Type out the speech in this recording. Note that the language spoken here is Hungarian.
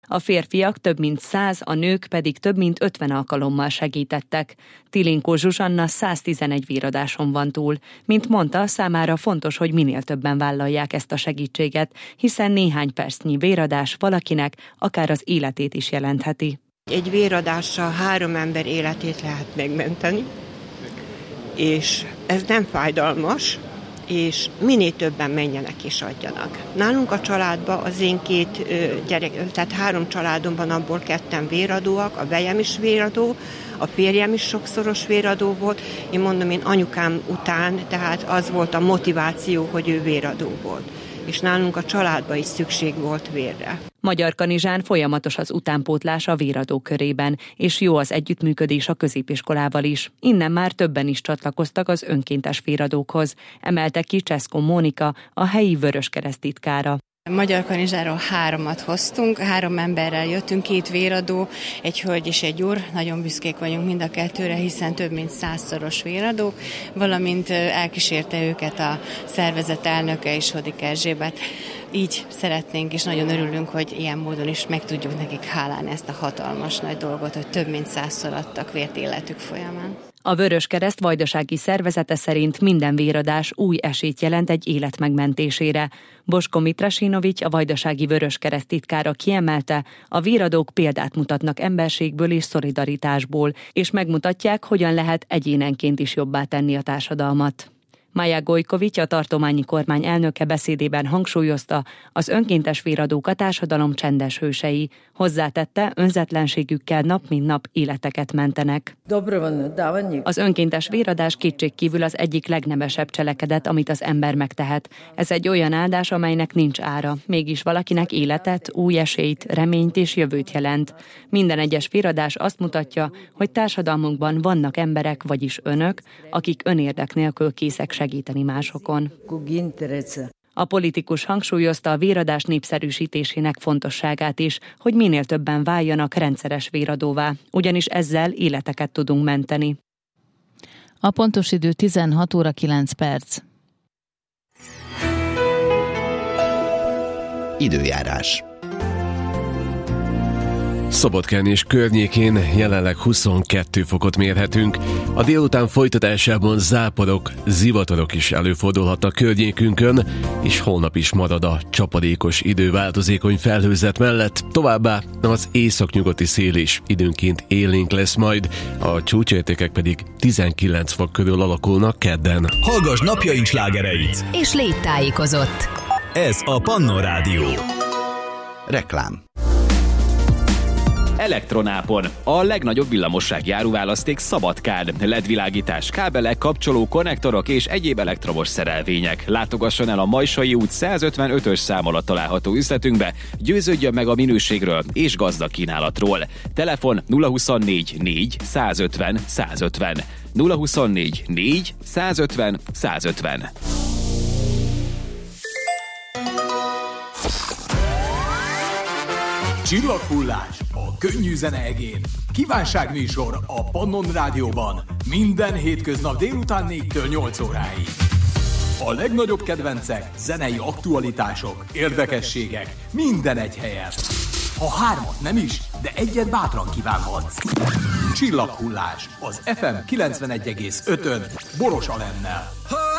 A férfiak több mint 100, a nők pedig több mint 50 alkalommal segítettek. Tilinkó Zsuzsanna 111 véradáson van túl. Mint mondta, számára fontos, hogy minél többen vállalják ezt a segítséget, hiszen néhány percnyi véradás valakinek akár az életét is jelentheti. Egy véradással 3 ember életét lehet megmenteni, és ez nem fájdalmas, és minél többen menjenek és adjanak. Nálunk a családban az én 2 gyerek, tehát 3 családomban abból 2 véradóak, a vejem is véradó, a férjem is sokszoros véradó volt. Én mondom, én anyukám után, tehát az volt a motiváció, hogy ő véradó volt. És nálunk a családban is szükség volt vérre. Magyar Kanizsán folyamatos az utánpótlás a véradó körében, és jó az együttműködés a középiskolával is. Innen már többen is csatlakoztak az önkéntes véradókhoz, emelte ki Cseszkó Mónika, a helyi Vöröskereszt titkára. Magyar Kanizsáról 3-at hoztunk, 3 emberrel jöttünk, 2 véradó, egy hölgy és egy úr. Nagyon büszkék vagyunk mind a 2-re, hiszen több mint 100-szoros véradók, valamint elkísérte őket a szervezet elnöke is, Hodik Erzsébet. Így szeretnénk, és nagyon örülünk, hogy ilyen módon is meg tudjuk nekik hálálni ezt a hatalmas nagy dolgot, hogy több mint 100-szor adtak vért életük folyamán. A Vöröskereszt vajdasági szervezete szerint minden véradás új esélyt jelent egy élet megmentésére. Bosko Mitrasinovics, a vajdasági Vöröskereszt titkára kiemelte, a véradók példát mutatnak emberségből és szolidaritásból, és megmutatják, hogyan lehet egyénenként is jobbá tenni a társadalmat. Maja Gojkovics, a tartományi kormány elnöke beszédében hangsúlyozta, az önkéntes véradók a társadalom csendes hősei. Hozzátette, önzetlenségükkel nap mint nap életeket mentenek. Az önkéntes véradás kétségkívül az egyik legnemesebb cselekedet, amit az ember megtehet. Ez egy olyan áldás, amelynek nincs ára. Mégis valakinek életet, új esélyt, reményt és jövőt jelent. Minden egyes véradás azt mutatja, hogy társadalmunkban vannak emberek, vagyis önök, akik önérdek nélkül készek segíteni másokon. A politikus hangsúlyozta a véradás népszerűsítésének fontosságát is, hogy minél többen váljanak rendszeres véradóvá, ugyanis ezzel életeket tudunk menteni. A pontos idő 16 óra 9 perc. Időjárás. Szabadkán és környékén jelenleg 22 fokot mérhetünk. A délután folytatásában záporok, zivatarok is előfordulhatnak környékünkön, és holnap is marad a csapadékos időváltozékony felhőzet mellett. Továbbá az északnyugati szél is időnként élénk lesz majd, a csúcsértékek pedig 19 fok körül alakulnak kedden. Hallgass napjaink slágereit! És légy tájékozott! Ez a Pannon Rádió. Reklám. Elektronápon. A legnagyobb villamossági áruválaszték Szabadkán. LED-világítás, kábelek, kapcsoló, konnektorok és egyéb elektromos szerelvények. Látogasson el a Majsai út 155-ös szám alatt található üzletünkbe, győződjön meg a minőségről és gazdag kínálatról. Telefon 024 4 150 150. 024 4 150 150. Csillaghullás a könnyű zene egén. Kívánságműsor a Pannon Rádióban. Minden hétköznap délután 4-től 8 óráig. A legnagyobb kedvencek, zenei aktualitások, érdekességek, minden egy helyen. Ha 3-at nem is, de 1-et bátran kívánhatsz. Csillaghullás az FM 91,5-ön Boros Alennel.